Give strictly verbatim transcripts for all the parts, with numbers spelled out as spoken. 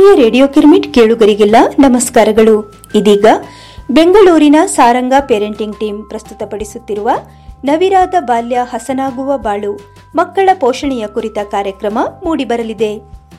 ಆತ್ಮೀಯ ರೇಡಿಯೋ ಕಿರ್ಮಿಟ್ ಕೇಳುಗರಿಗೆಲ್ಲ ನಮಸ್ಕಾರಗಳು. ಇದೀಗ ಬೆಂಗಳೂರಿನ ಸಾರಂಗ ಪೇರೆಂಟಿಂಗ್ ಟೀಮ್ ಪ್ರಸ್ತುತಪಡಿಸುತ್ತಿರುವ ನವಿರಾದ ಬಾಲ್ಯ ಹಸನಾಗುವ ಬಾಳು ಮಕ್ಕಳ ಪೋಷಣೆಯ ಕುರಿತ ಕಾರ್ಯಕ್ರಮ ಮೂಡಿಬರಲಿದೆ.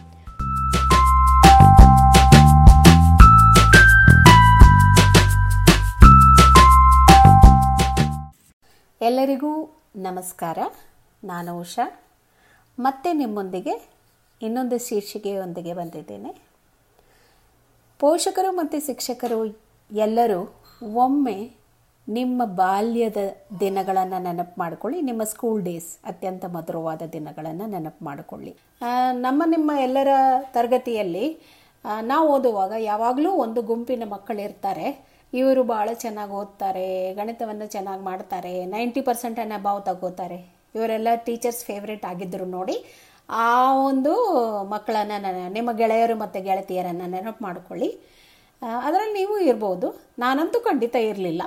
ಎಲ್ಲರಿಗೂ ನಮಸ್ಕಾರ. ನಾನು ಉಷಾ ಮತ್ತೆ ನಿಮ್ಮೊಂದಿಗೆ ಇನ್ನೊಂದು ಶೀರ್ಷಿಕೆಯೊಂದಿಗೆ ಬಂದಿದ್ದೇನೆ. ಪೋಷಕರು ಮತ್ತು ಶಿಕ್ಷಕರು ಎಲ್ಲರೂ ಒಮ್ಮೆ ನಿಮ್ಮ ಬಾಲ್ಯದ ದಿನಗಳನ್ನು ನೆನಪು ಮಾಡಿಕೊಳ್ಳಿ. ನಿಮ್ಮ ಸ್ಕೂಲ್ ಡೇಸ್ ಅತ್ಯಂತ ಮಧುರವಾದ ದಿನಗಳನ್ನು ನೆನಪು ಮಾಡಿಕೊಳ್ಳಿ. ನಮ್ಮ ನಿಮ್ಮ ಎಲ್ಲರ ತರಗತಿಯಲ್ಲಿ ನಾವು ಓದುವಾಗ ಯಾವಾಗಲೂ ಒಂದು ಗುಂಪಿನ ಮಕ್ಕಳಿರ್ತಾರೆ. ಇವರು ಭಾಳ ಚೆನ್ನಾಗಿ ಓದ್ತಾರೆ, ಗಣಿತವನ್ನು ಚೆನ್ನಾಗಿ ಮಾಡ್ತಾರೆ, ನೈಂಟಿ ಪರ್ಸೆಂಟನ್ನು ಅಬಾವ್ ತಗೋತಾರೆ. ಇವರೆಲ್ಲ ಟೀಚರ್ಸ್ ಫೇವ್ರೇಟ್ ಆಗಿದ್ದರು ನೋಡಿ. ಆ ಒಂದು ಮಕ್ಕಳನ್ನು ನಿಮ್ಮ ಗೆಳೆಯರು ಮತ್ತು ಗೆಳತಿಯರನ್ನು ನೆನಪು ಮಾಡಿಕೊಳ್ಳಿ. ಅದರಲ್ಲಿ ನೀವು ಇರ್ಬೋದು. ನಾನಂತೂ ಖಂಡಿತ ಇರಲಿಲ್ಲ.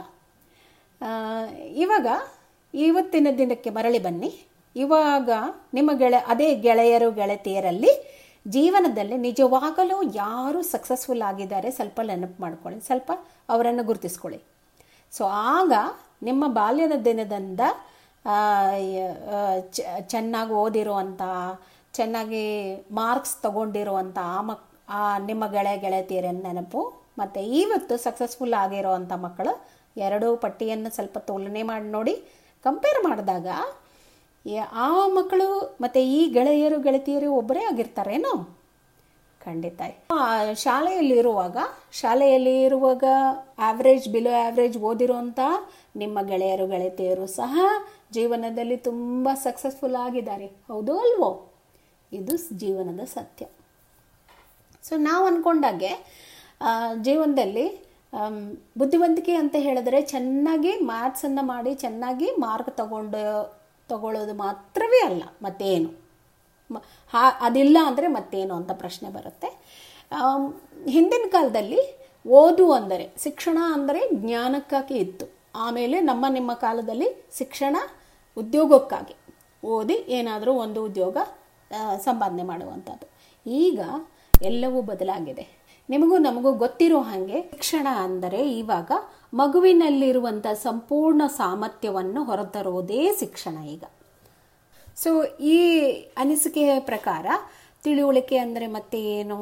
ಇವಾಗ ಇವತ್ತಿನ ದಿನಕ್ಕೆ ಮರಳಿ ಬನ್ನಿ. ಇವಾಗ ನಿಮ್ಮ ಗೆಳೆ ಅದೇ ಗೆಳೆಯರು ಗೆಳತಿಯರಲ್ಲಿ ಜೀವನದಲ್ಲಿ ನಿಜವಾಗಲೂ ಯಾರು ಸಕ್ಸಸ್ಫುಲ್ ಆಗಿದ್ದಾರೆ ಸ್ವಲ್ಪ ನೆನಪು ಮಾಡ್ಕೊಳ್ಳಿ, ಸ್ವಲ್ಪ ಅವರನ್ನು ಗುರುತಿಸ್ಕೊಳ್ಳಿ. ಸೊ ಆಗ ನಿಮ್ಮ ಬಾಲ್ಯದ ದಿನದಿಂದ ಚೆನ್ನಾಗಿ ಓದಿರುವಂಥ, ಚೆನ್ನಾಗಿ ಮಾರ್ಕ್ಸ್ ತಗೊಂಡಿರುವಂಥ ಆ ಮಕ್ ಆ ನಿಮ್ಮ ಗೆಳೆಯ ಗೆಳತಿಯರ ನೆನಪು ಮತ್ತು ಇವತ್ತು ಸಕ್ಸಸ್ಫುಲ್ ಆಗಿರೋವಂಥ ಮಕ್ಕಳು ಎರಡೂ ಪಟ್ಟಿಯನ್ನು ಸ್ವಲ್ಪ ತುಲನೆ ಮಾಡಿ ನೋಡಿ. ಕಂಪೇರ್ ಮಾಡಿದಾಗ ಆ ಮಕ್ಕಳು ಮತ್ತು ಈ ಗೆಳೆಯರು ಗೆಳತಿಯರು ಒಬ್ಬರೇ ಆಗಿರ್ತಾರೇನೋ? ಖಂಡಿತ. ಶಾಲೆಯಲ್ಲಿರುವಾಗ ಶಾಲೆಯಲ್ಲಿ ಇರುವಾಗ ಆವ್ರೇಜ್ ಬಿಲೋ ಆವ್ರೇಜ್ ಓದಿರುವಂಥ ನಿಮ್ಮ ಗೆಳೆಯರು ಗೆಳತಿಯರು ಸಹ ಜೀವನದಲ್ಲಿ ತುಂಬ ಸಕ್ಸಸ್ಫುಲ್ ಆಗಿದ್ದಾರೆ. ಹೌದು ಅಲ್ವೋ? ಇದು ಜೀವನದ ಸತ್ಯ. ಸೊ ನಾವು ಅಂದ್ಕೊಂಡಾಗೆ ಜೀವನದಲ್ಲಿ ಬುದ್ಧಿವಂತಿಕೆ ಅಂತ ಹೇಳಿದ್ರೆ ಚೆನ್ನಾಗಿ ಮ್ಯಾಥ್ಸನ್ನು ಮಾಡಿ ಚೆನ್ನಾಗಿ ಮಾರ್ಕ್ ತಗೊಂಡು ತಗೊಳ್ಳೋದು ಮಾತ್ರವೇ ಅಲ್ಲ, ಮತ್ತೇನು ಹಾ ಅದಿಲ್ಲ ಅಂದರೆ ಮತ್ತೇನು ಅಂತ ಪ್ರಶ್ನೆ ಬರುತ್ತೆ. ಹಿಂದಿನ ಕಾಲದಲ್ಲಿ ಓದು ಅಂದರೆ, ಶಿಕ್ಷಣ ಅಂದರೆ ಜ್ಞಾನಕ್ಕಾಗಿ ಇತ್ತು. ಆಮೇಲೆ ನಮ್ಮ ನಿಮ್ಮ ಕಾಲದಲ್ಲಿ ಶಿಕ್ಷಣ ಉದ್ಯೋಗಕ್ಕಾಗಿ, ಓದಿ ಏನಾದರೂ ಒಂದು ಉದ್ಯೋಗ ಸಂಪಾದನೆ ಮಾಡುವಂಥದ್ದು. ಈಗ ಎಲ್ಲವೂ ಬದಲಾಗಿದೆ. ನಿಮಗೂ ನಮಗೂ ಗೊತ್ತಿರೋ ಹಾಗೆ ಶಿಕ್ಷಣ ಅಂದರೆ ಇವಾಗ ಮಗುವಿನಲ್ಲಿರುವಂಥ ಸಂಪೂರ್ಣ ಸಾಮರ್ಥ್ಯವನ್ನು ಹೊರತರುವುದೇ ಶಿಕ್ಷಣ ಈಗ. ಸೊ ಈ ಅನಿಸಿಕೆಯ ಪ್ರಕಾರ ತಿಳುವಳಿಕೆ ಅಂದರೆ ಮತ್ತೆ ಏನು?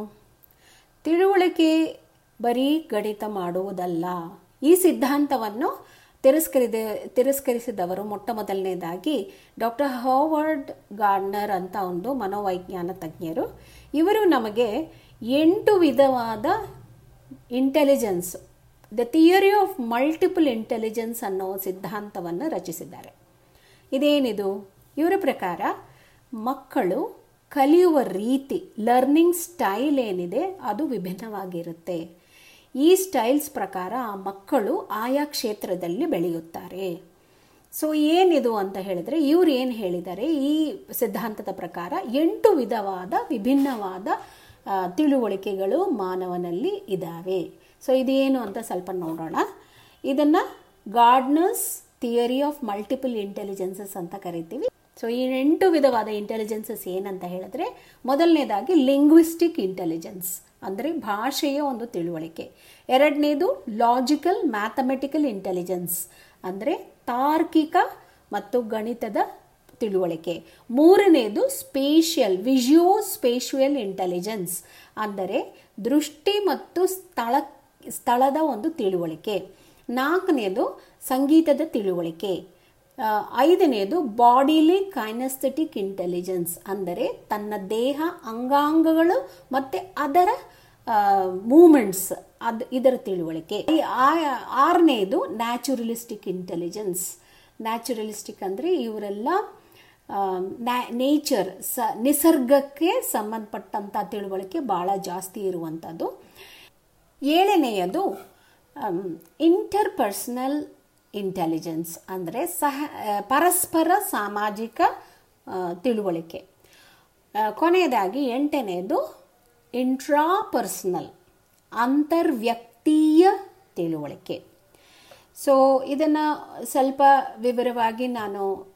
ತಿಳುವಳಿಕೆ ಬರೀ ಗಣಿತ ಮಾಡುವುದಲ್ಲ. ಈ ಸಿದ್ಧಾಂತವನ್ನು ತಿರಸ್ಕರಿದ ತಿರಸ್ಕರಿಸಿದವರು ಮೊಟ್ಟ ಮೊದಲನೇದಾಗಿ ಡಾಕ್ಟರ್ ಹಾವರ್ಡ್ ಗಾರ್ಡ್ನರ್ ಅಂತ ಒಂದು ಮನೋವೈಜ್ಞಾನ ತಜ್ಞರು. ಇವರು ನಮಗೆ ಎಂಟು ವಿಧವಾದ intelligence, the theory of multiple intelligence ಅನ್ನೋ ಸಿದ್ಧಾಂತವನ್ನು ರಚಿಸಿದ್ದಾರೆ. ಇದೇನಿದು? ಇವರ ಪ್ರಕಾರ ಮಕ್ಕಳು ಕಲಿಯುವ ರೀತಿ, ಲರ್ನಿಂಗ್ ಸ್ಟೈಲ್ ಏನಿದೆ ಅದು ವಿಭಿನ್ನವಾಗಿರುತ್ತೆ. ಈ ಸ್ಟೈಲ್ಸ್ ಪ್ರಕಾರ ಆ ಮಕ್ಕಳು ಆಯಾ ಕ್ಷೇತ್ರದಲ್ಲಿ ಬೆಳೆಯುತ್ತಾರೆ. ಸೊ ಏನಿದು ಅಂತ ಹೇಳಿದ್ರೆ, ಇವ್ರು ಏನು ಹೇಳಿದ್ದಾರೆ, ಈ ಸಿದ್ಧಾಂತದ ಪ್ರಕಾರ ಎಂಟು ವಿಧವಾದ ವಿಭಿನ್ನವಾದ ತಿಳುವಳಿಕೆಗಳು ಮಾನವನಲ್ಲಿ ಇದ್ದಾವೆ. ಸೊ ಇದೇನು ಅಂತ ಸ್ವಲ್ಪ ನೋಡೋಣ. ಇದನ್ನು gardeners theory of multiple intelligences ಅಂತ ಕರಿತೀವಿ. ಸೊ ಈ ಎಂಟು ವಿಧವಾದ ಇಂಟೆಲಿಜೆನ್ಸಸ್ ಏನಂತ ಹೇಳಿದ್ರೆ, ಮೊದಲನೇದಾಗಿ ಲಿಂಗ್ವಿಸ್ಟಿಕ್ ಇಂಟೆಲಿಜೆನ್ಸ್ ಅಂದರೆ ಭಾಷೆಯ ಒಂದು ತಿಳುವಳಿಕೆ. ಎರಡನೇದು ಲಾಜಿಕಲ್ ಮ್ಯಾಥಮೆಟಿಕಲ್ ಇಂಟೆಲಿಜೆನ್ಸ್ ಅಂದರೆ ತಾರ್ಕಿಕ ಮತ್ತು ಗಣಿತದ ತಿಳುವಳಿಕೆ. ಮೂರನೇದು ಸ್ಪೇಷಿಯಲ್ ವಿಜುಯೋ ಸ್ಪೇಷಿಯಲ್ ಇಂಟೆಲಿಜೆನ್ಸ್ ಅಂದರೆ ದೃಷ್ಟಿ ಮತ್ತು ಸ್ಥಳ ಸ್ಥಳದ ಒಂದು ತಿಳುವಳಿಕೆ. ನಾಲ್ಕನೇದು ಸಂಗೀತದ ತಿಳುವಳಿಕೆ. ಐದನೇದು ಬಾಡಿಲಿ ಕೈನೆಸ್ಥೆಟಿಕ್ ಇಂಟೆಲಿಜೆನ್ಸ್ ಅಂದರೆ ತನ್ನ ದೇಹ ಅಂಗಾಂಗಗಳು ಮತ್ತು ಅದರ ಮೂಮೆಂಟ್ಸ್, ಅದು ಇದರ ತಿಳುವಳಿಕೆ. ಆರನೇದು ನ್ಯಾಚುರಲಿಸ್ಟಿಕ್ ಇಂಟೆಲಿಜೆನ್ಸ್. ನ್ಯಾಚುರಲಿಸ್ಟಿಕ್ ಅಂದರೆ ಇವರೆಲ್ಲ ನೇಚರ್ ಸ ನಿಸರ್ಗಕ್ಕೆ ಸಂಬಂಧಪಟ್ಟಂಥ ತಿಳುವಳಿಕೆ ಭಾಳ ಜಾಸ್ತಿ ಇರುವಂಥದ್ದು. ಏಳನೆಯದು ಇಂಟರ್ಪರ್ಸನಲ್ ಇಂಟೆಲಿಜೆನ್ಸ್ ಅಂದರೆ ಸಹ ಪರಸ್ಪರ ಸಾಮಾಜಿಕ ತಿಳುವಳಿಕೆ. ಕೊನೆಯದಾಗಿ ಎಂಟನೆಯದು ಇಂಟ್ರಾಪರ್ಸನಲ್ ಅಂತರ್ವ್ಯಕ್ತೀಯ ತಿಳುವಳಿಕೆ. ಸೊ ಇದನ್ನು ಸ್ವಲ್ಪ ವಿವರವಾಗಿ ನಾನು